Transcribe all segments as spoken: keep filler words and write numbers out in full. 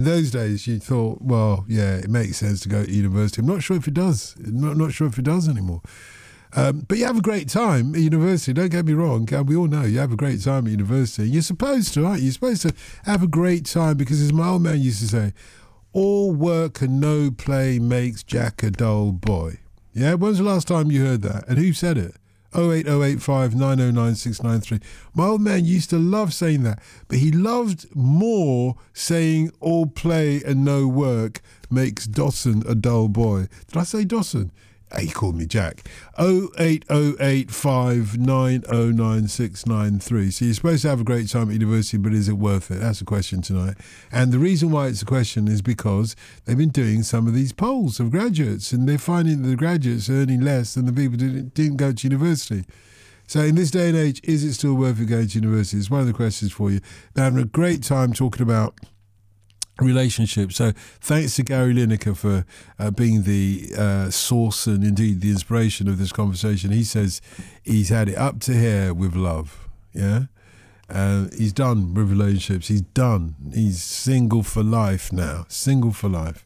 those days you thought, well, yeah, it makes sense to go to university. I'm not sure if it does. Not not sure if it does anymore. Um, but you have a great time at university. Don't get me wrong. We all know you have a great time at university. You're supposed to, aren't you? You're supposed to have a great time because, as my old man used to say, all work and no play makes Jack a dull boy. Yeah? When's the last time you heard that? And who said it? oh eight oh eight five nine oh nine six nine three. My old man used to love saying that, but he loved more saying all play and no work makes Dawson a dull boy. Did I say Dawson? He called me Jack. oh eight oh eight five nine oh nine six nine three. So you're supposed to have a great time at university, but is it worth it? That's the question tonight. And the reason why it's a question is because they've been doing some of these polls of graduates, and they're finding that the graduates are earning less than the people who didn't, didn't go to university. So in this day and age, is it still worth it going to university? It's one of the questions for you. They're having a great time talking about relationships. So thanks to Gary Lineker for uh, being the uh, source and indeed the inspiration of this conversation. He says he's had it up to here with love. Yeah, uh, he's done with relationships. He's done. He's single for life now. Single for life.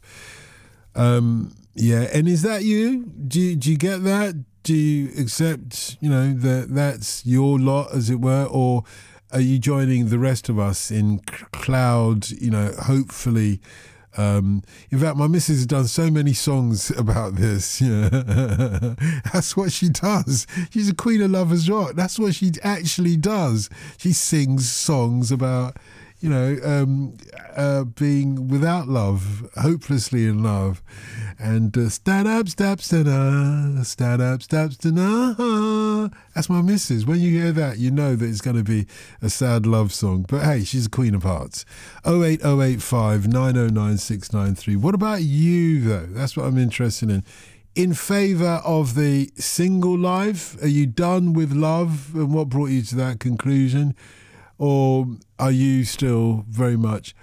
Um, yeah, and is that you? Do you, do you get that? Do you accept, you know, that that's your lot, as it were, or are you joining the rest of us in cloud, you know, hopefully? Um, in fact, my missus has done so many songs about this. You know? That's what she does. She's a queen of lovers rock. That's what she actually does. She sings songs about, you know, um, uh, being without love, hopelessly in love. And uh, stand up, step, stand up, stand up, step, stand up. That's my missus. When you hear that, you know that it's going to be a sad love song. But hey, she's a queen of hearts. oh eight oh eight five nine oh nine six nine three. What about you, though? That's what I'm interested in. In favour of the single life? Are you done with love? And what brought you to that conclusion? Or are you still very much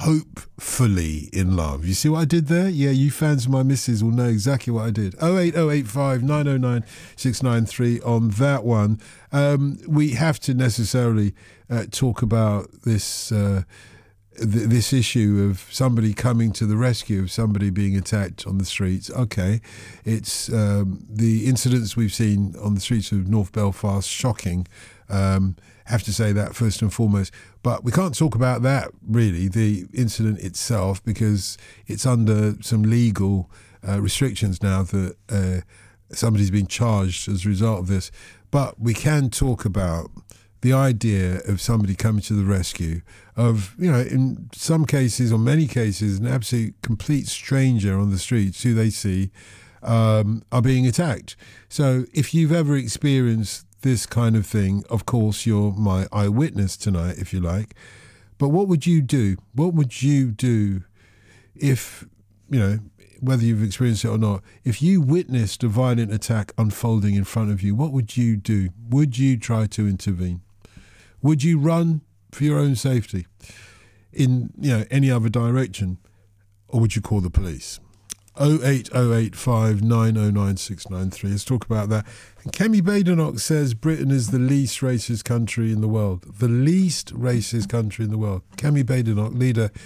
hopefully in love? You see what I did there? Yeah, you fans of my missus will know exactly what I did. oh eight oh eight five nine oh nine six nine three on that one. Um, we have to necessarily uh, talk about this uh, th- this issue of somebody coming to the rescue of somebody being attacked on the streets. Okay, it's um, the incidents we've seen on the streets of North Belfast, shocking. Um, have to say that first and foremost. But we can't talk about that, really, the incident itself, because it's under some legal uh, restrictions now that uh, somebody's been charged as a result of this. But we can talk about the idea of somebody coming to the rescue of, you know, in some cases or many cases, an absolute complete stranger on the streets who they see um, are being attacked. So if you've ever experienced this kind of thing, of course, you're my eyewitness tonight, if you like. But what would you do? What would you do if, you know, whether you've experienced it or not, if you witnessed a violent attack unfolding in front of you, what would you do? Would you try to intervene? Would you run for your own safety in, you know, any other direction? Or would you call the police? oh eight oh eight five nine oh nine six nine three. Let's talk about that. And Kemi Badenoch says Britain is the least racist country in the world. The least racist country in the world. Kemi Badenoch, leader